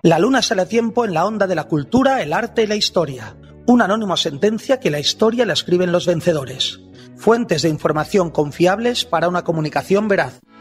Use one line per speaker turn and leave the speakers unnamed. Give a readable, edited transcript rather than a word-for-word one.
La luna sale a tiempo en la onda de la cultura, el arte y la historia. Un anónimo sentencia que la historia la escriben los vencedores. Fuentes de información confiables para una comunicación veraz.